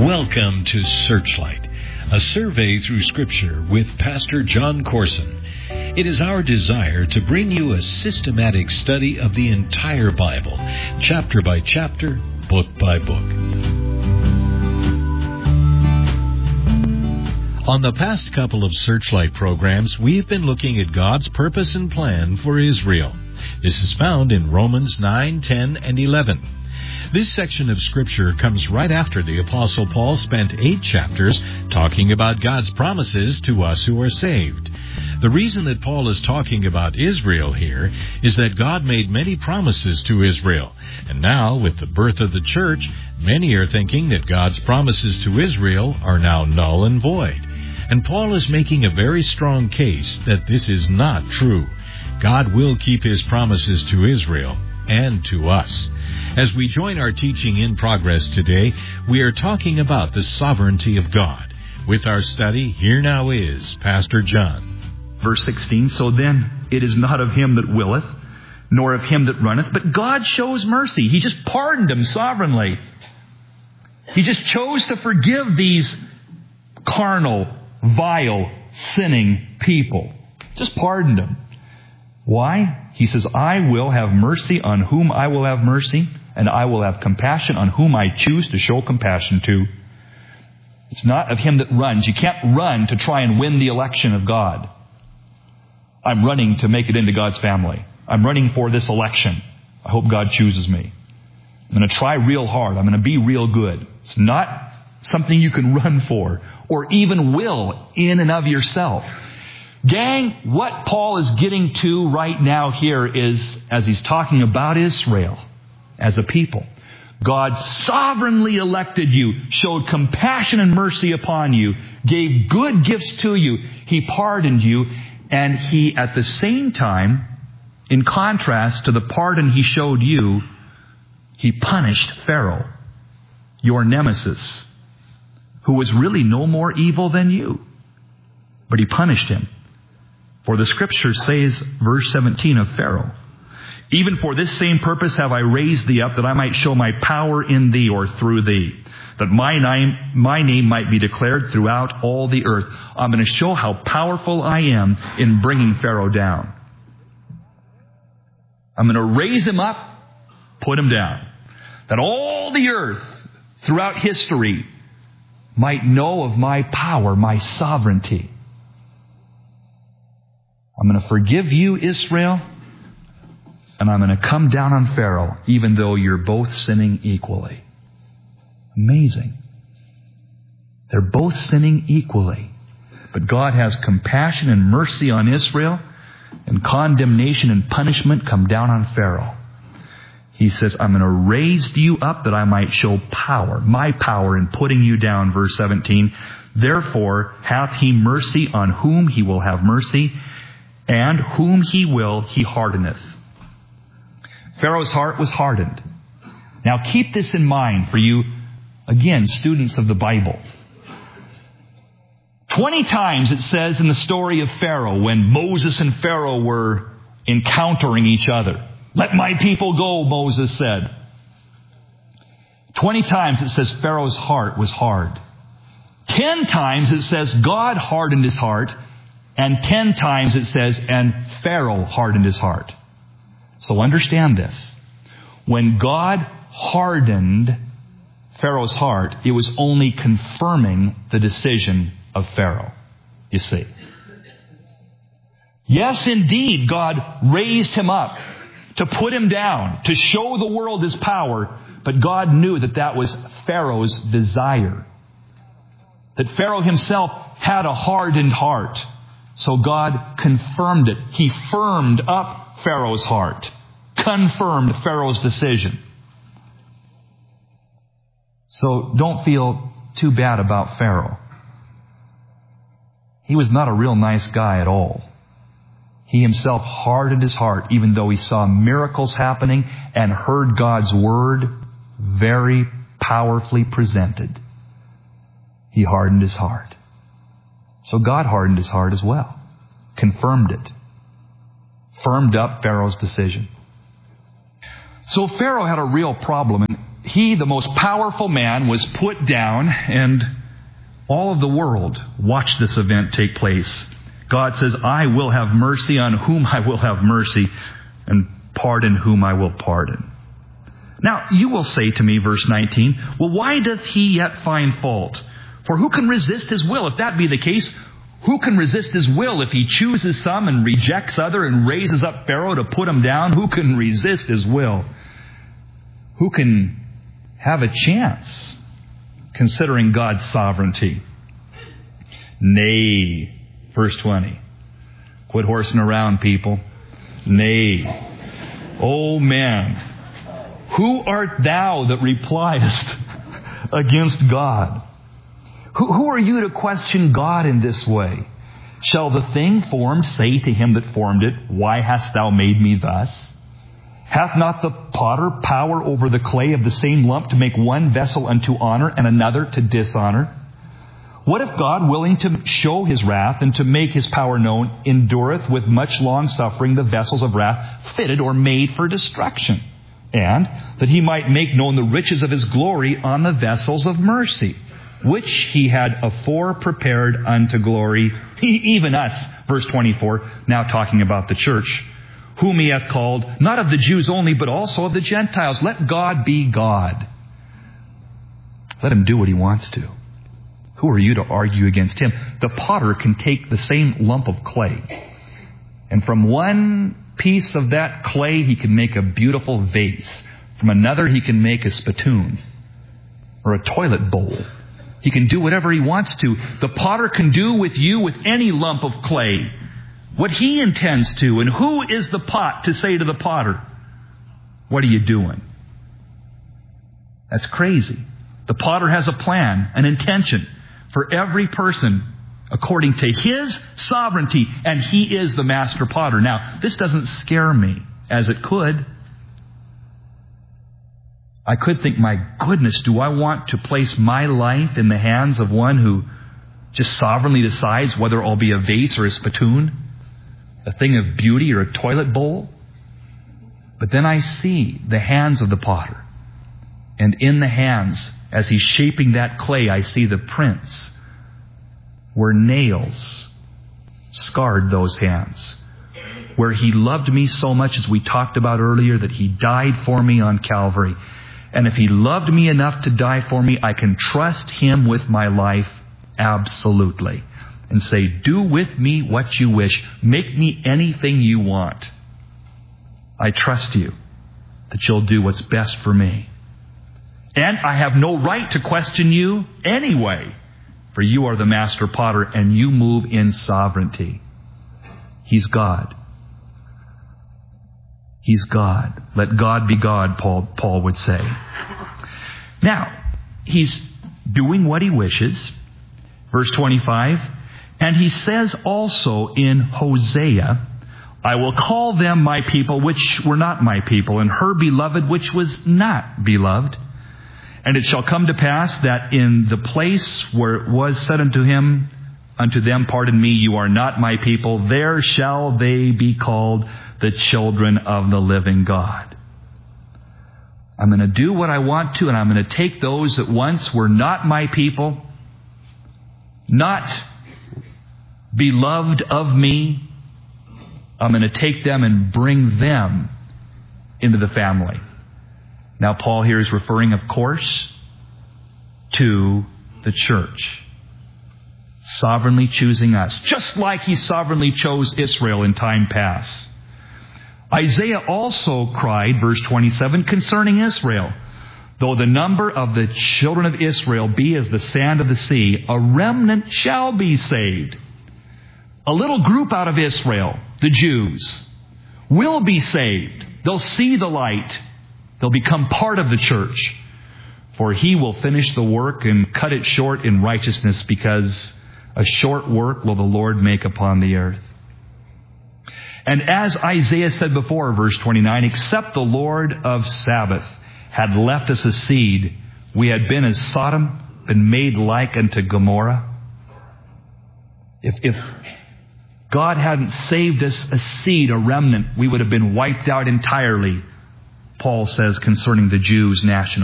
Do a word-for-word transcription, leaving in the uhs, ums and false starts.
Welcome to Searchlight, a survey through Scripture with Pastor John Corson. It is our desire to bring you a systematic study of the entire Bible, chapter by chapter, book by book. On the past couple of Searchlight programs, we've been looking at God's purpose and plan for Israel. This is found in Romans nine, ten, and eleven. This section of Scripture comes right after the Apostle Paul spent eight chapters talking about God's promises to us who are saved. The reason that Paul is talking about Israel here is that God made many promises to Israel, and now, with the birth of the church, many are thinking that God's promises to Israel are now null and void. And Paul is making a very strong case that this is not true. God will keep His promises to Israel and to us. As we join our teaching in progress today, we are talking about the sovereignty of God. With our study, here now is Pastor John. Verse sixteen, so then it is not of him that willeth, nor of him that runneth, but God shows mercy. He just pardoned him sovereignly. He just chose to forgive these carnal, vile, sinning people. Just pardoned them. Why? He says, I will have mercy on whom I will have mercy, and I will have compassion on whom I choose to show compassion to. It's not of him that runs. You can't run to try and win the election of God. I'm running to make it into God's family. I'm running for this election. I hope God chooses me. I'm going to try real hard. I'm going to be real good. It's not something you can run for or even will in and of yourself. Gang, what Paul is getting to right now here is, as he's talking about Israel as a people, God sovereignly elected you, showed compassion and mercy upon you, gave good gifts to you, He pardoned you, and He, at the same time, in contrast to the pardon He showed you, He punished Pharaoh, your nemesis, who was really no more evil than you. But He punished him. For the Scripture says, verse seventeen of Pharaoh, even for this same purpose have I raised thee up, that I might show my power in thee or through thee, that my name, my name might be declared throughout all the earth. I'm going to show how powerful I am in bringing Pharaoh down. I'm going to raise him up, put him down, that all the earth throughout history might know of my power, my sovereignty. I'm going to forgive you, Israel, and I'm going to come down on Pharaoh, even though you're both sinning equally. Amazing. They're both sinning equally. But God has compassion and mercy on Israel, and condemnation and punishment come down on Pharaoh. He says, I'm going to raise you up that I might show power, my power in putting you down, verse seventeen. Therefore hath He mercy on whom He will have mercy, and whom He will, He hardeneth. Pharaoh's heart was hardened. Now keep this in mind for you, again, students of the Bible. Twenty times it says in the story of Pharaoh, when Moses and Pharaoh were encountering each other, let my people go, Moses said. Twenty times it says Pharaoh's heart was hard. Ten times it says God hardened his heart. And ten times it says, and Pharaoh hardened his heart. So understand this. When God hardened Pharaoh's heart, it was only confirming the decision of Pharaoh. You see. Yes, indeed, God raised him up to put him down, to show the world His power. But God knew that that was Pharaoh's desire. That Pharaoh himself had a hardened heart. So God confirmed it. He firmed up Pharaoh's heart. Confirmed Pharaoh's decision. So don't feel too bad about Pharaoh. He was not a real nice guy at all. He himself hardened his heart, even though he saw miracles happening and heard God's word very powerfully presented. He hardened his heart. So God hardened his heart as well. Confirmed it. Firmed up Pharaoh's decision. So Pharaoh had a real problem, and he, the most powerful man, was put down, and all of the world watched this event take place. God says, I will have mercy on whom I will have mercy, and pardon whom I will pardon. Now, you will say to me, verse nineteen, well, why doth he yet find fault? For who can resist his will? If that be the case, who can resist his will? If he chooses some and rejects other and raises up Pharaoh to put him down, who can resist his will? Who can have a chance, considering God's sovereignty? Nay. Verse twenty. Quit horsing around, people. Nay. O man, who art thou that repliest against God? Who, who are you to question God in this way? Shall the thing formed say to him that formed it, why hast thou made me thus? Hath not the potter power over the clay of the same lump to make one vessel unto honor and another to dishonor? What if God, willing to show his wrath and to make his power known, endureth with much long suffering the vessels of wrath fitted or made for destruction, and that he might make known the riches of his glory on the vessels of mercy, which he had afore prepared unto glory, even us, verse twenty-four, now talking about the church, whom he hath called, not of the Jews only, but also of the Gentiles. Let God be God. Let him do what he wants to. Who are you to argue against him? The potter can take the same lump of clay, and from one piece of that clay he can make a beautiful vase. From another he can make a spittoon or a toilet bowl. He can do whatever he wants to. The potter can do with you, with any lump of clay, what he intends to. And who is the pot to say to the potter, what are you doing? That's crazy. The potter has a plan, an intention for every person according to his sovereignty, and he is the master potter. Now, this doesn't scare me, as it could. I could think, my goodness, do I want to place my life in the hands of one who just sovereignly decides whether I'll be a vase or a spittoon, a thing of beauty or a toilet bowl? But then I see the hands of the potter. And in the hands, as he's shaping that clay, I see the prints where nails scarred those hands. Where he loved me so much, as we talked about earlier, that he died for me on Calvary. And if he loved me enough to die for me, I can trust him with my life absolutely. And say, do with me what you wish. Make me anything you want. I trust you that you'll do what's best for me. And I have no right to question you anyway, for you are the master potter and you move in sovereignty. He's God. He's God. Let God be God, Paul, Paul would say. Now, he's doing what he wishes. Verse twenty-five, and he says also in Hosea, I will call them my people which were not my people, and her beloved which was not beloved. And it shall come to pass that in the place where it was said unto him, unto them, pardon me, you are not my people, there shall they be called the children of the living God. I'm going to do what I want to, and I'm going to take those that once were not my people, not beloved of me, I'm going to take them and bring them into the family. Now, Paul here is referring, of course, to the church. Sovereignly choosing us, just like he sovereignly chose Israel in time past. Isaiah also cried, verse twenty-seven, concerning Israel, though the number of the children of Israel be as the sand of the sea, a remnant shall be saved. A little group out of Israel, the Jews, will be saved. They'll see the light. They'll become part of the church. For he will finish the work and cut it short in righteousness, because a short work will the Lord make upon the earth. And as Isaiah said before, verse twenty-nine, except the Lord of Sabaoth had left us a seed, we had been as Sodom, been made like unto Gomorrah. If, if God hadn't saved us a seed, a remnant, we would have been wiped out entirely, Paul says concerning the Jews nationally.